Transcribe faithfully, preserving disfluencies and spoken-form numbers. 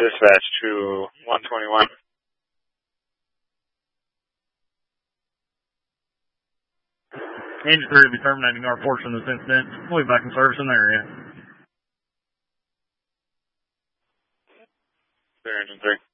Dispatch to one twenty-one. Engine three will be terminating our portion of this incident. We'll be back in service in the area. Clear, Engine three.